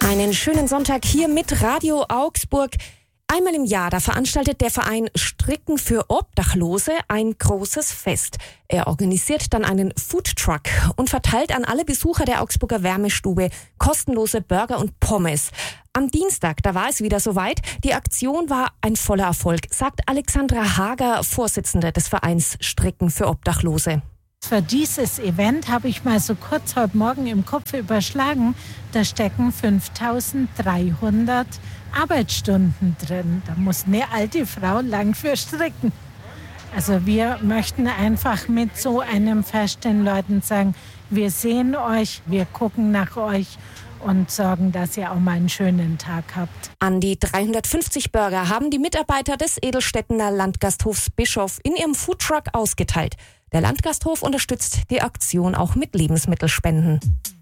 Einen schönen Sonntag hier mit Radio Augsburg. Einmal im Jahr, da veranstaltet der Verein Stricken für Obdachlose ein großes Fest. Er organisiert dann einen Foodtruck und verteilt an alle Besucher der Augsburger Wärmestube kostenlose Burger und Pommes. Am Dienstag, da war es wieder soweit. Die Aktion war ein voller Erfolg, sagt Alexandra Hager, Vorsitzende des Vereins Stricken für Obdachlose. Für dieses Event habe ich mal so kurz heute Morgen im Kopf überschlagen, da stecken 5.300 Arbeitsstunden drin. Da muss eine alte Frau lang für stricken. Also wir möchten einfach mit so einem Fest den Leuten sagen, wir sehen euch, wir gucken nach euch und sorgen, dass ihr auch mal einen schönen Tag habt. An die 350 Burger haben die Mitarbeiter des Edelstettener Landgasthofs Bischof in ihrem Foodtruck ausgeteilt. Der Landgasthof unterstützt die Aktion auch mit Lebensmittelspenden.